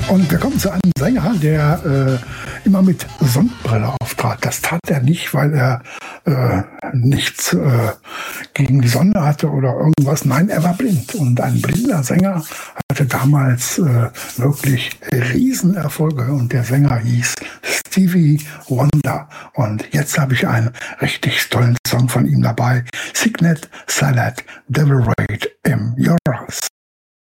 Und wir kommen zu einem Sänger, der immer mit Sonnenbrille auftrat. Das tat er nicht, weil er nichts gegen die Sonne hatte oder irgendwas. Nein, er war blind. Und ein blinder Sänger hatte damals wirklich Riesenerfolge. Und der Sänger hieß Stevie Wonder. Und jetzt habe ich einen richtig tollen Song von ihm dabei. Signet Salad, Devil Raid in Your House.